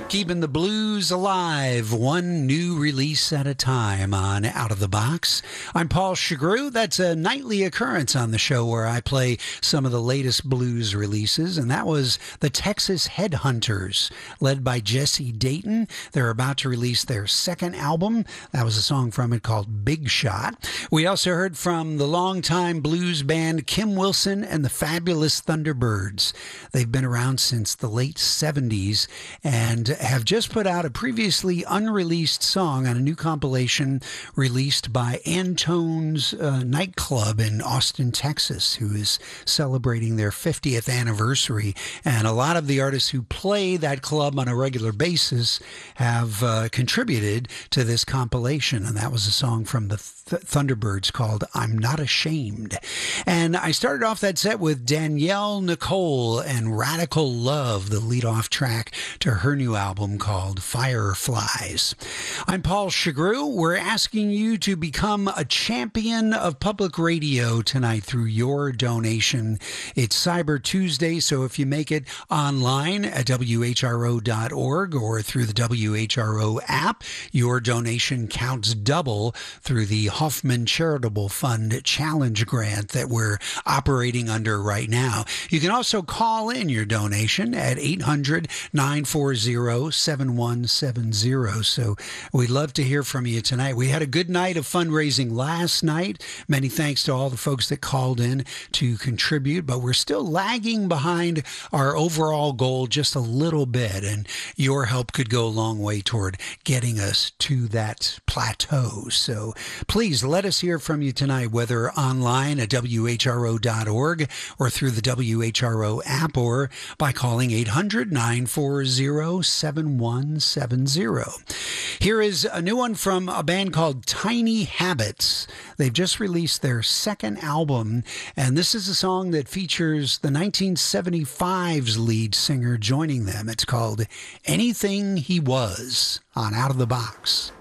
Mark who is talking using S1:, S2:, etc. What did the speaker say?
S1: Keeping the blues alive, one new release at a time on Out of the Box. I'm Paul Chagru. That's a nightly occurrence on the show where I play some of the latest blues releases, and that was the Texas Headhunters, led by Jesse Dayton. They're about to release their second album. That was a song from it called Big Shot. We also heard from the longtime blues band Kim Wilson and the Fabulous Thunderbirds. They've been around since the late 70s and have just put out a previously unreleased song on a new compilation released by Antone's nightclub in Austin, Texas, who is celebrating their 50th anniversary. And a lot of the artists who play that club on a regular basis have contributed to this compilation. And that was a song from the Thunderbirds called I'm Not Ashamed. And I started off that set with Danielle Nicole and Radical Love, the lead-off track to her new album called Fireflies. I'm Paul Chagru. We're asking you to become a champion of public radio tonight through your donation. It's Cyber Tuesday, so if you make it online at WHRO.org or through the WHRO app, your donation counts double through the Hoffman Charitable Fund Challenge Grant that we're operating under right now. You can also call in your donation at 800-940-7170. So we'd love to hear from you tonight. We had a good night of fundraising last night. Many thanks to all the folks that called in to contribute, but we're still lagging behind our overall goal just a little bit, and your help could go a long way toward getting us to that plateau. So please let us hear from you tonight, whether online at WHRO.org or through the WHRO app or by calling 800-940-7170. Here is a new one from a band called Tiny Habits. They've just released their second album, and this is a song that features the 1975's lead singer joining them. It's called Anything He Was on Out of the Box.